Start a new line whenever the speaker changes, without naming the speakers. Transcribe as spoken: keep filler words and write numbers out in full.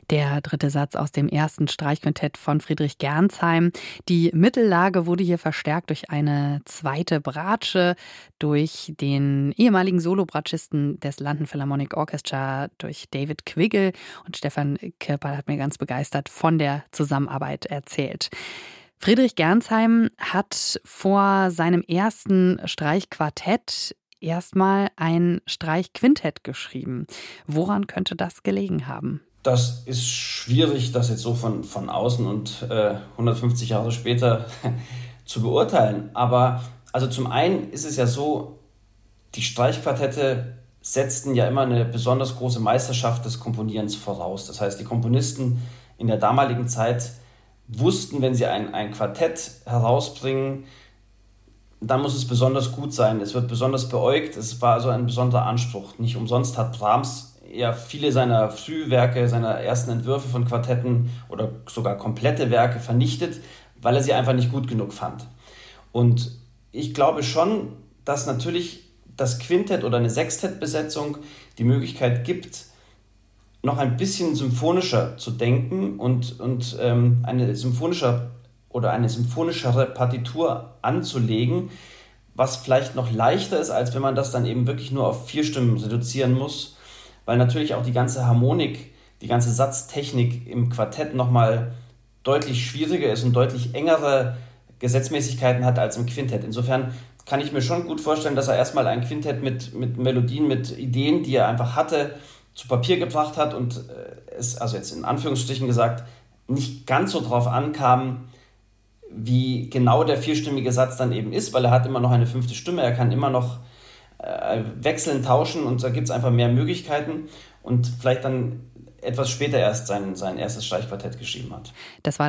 Der dritte Satz aus dem ersten Streichquintett von Friedrich Gernsheim. Die Mittellage wurde hier verstärkt durch eine zweite Bratsche, durch den ehemaligen Solobratschisten des London Philharmonic Orchestra, durch David Quiggle. Und Stefan Kirpal hat mir ganz begeistert von der Zusammenarbeit erzählt. Friedrich Gernsheim hat vor seinem ersten Streichquartett erstmal ein Streichquintett geschrieben. Woran könnte das gelegen haben?
Das ist schwierig, das jetzt so von, von außen und äh, hundertfünfzig Jahre später zu beurteilen. Aber also zum einen ist es ja so, die Streichquartette setzten ja immer eine besonders große Meisterschaft des Komponierens voraus. Das heißt, die Komponisten in der damaligen Zeit wussten, wenn sie ein, ein Quartett herausbringen, dann muss es besonders gut sein. Es wird besonders beäugt. Es war also ein besonderer Anspruch. Nicht umsonst hat Brahms ja viele seiner Frühwerke, seiner ersten Entwürfe von Quartetten oder sogar komplette Werke vernichtet, weil er sie einfach nicht gut genug fand. Und ich glaube schon, dass natürlich das Quintett oder eine Sextettbesetzung die Möglichkeit gibt, noch ein bisschen symphonischer zu denken und, und ähm, eine symphonische oder eine symphonischere Partitur anzulegen, was vielleicht noch leichter ist, als wenn man das dann eben wirklich nur auf vier Stimmen reduzieren muss, weil natürlich auch die ganze Harmonik, die ganze Satztechnik im Quartett nochmal deutlich schwieriger ist und deutlich engere Gesetzmäßigkeiten hat als im Quintett. Insofern kann ich mir schon gut vorstellen, dass er erstmal ein Quintett mit, mit Melodien, mit Ideen, die er einfach hatte, zu Papier gebracht hat und es, also jetzt in Anführungsstrichen gesagt, nicht ganz so drauf ankam, wie genau der vierstimmige Satz dann eben ist, weil er hat immer noch eine fünfte Stimme, er kann immer noch äh, wechseln, tauschen und da gibt es einfach mehr Möglichkeiten und vielleicht dann etwas später erst sein, sein erstes Streichquartett geschrieben hat.
Das war